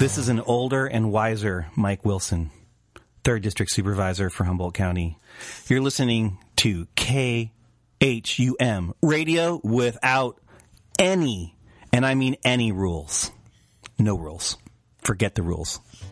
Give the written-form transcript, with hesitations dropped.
This is an older and wiser Mike Wilson, 3rd District Supervisor for Humboldt County. You're listening to KHUM Radio without any, and I mean any rules. No rules. Forget the rules.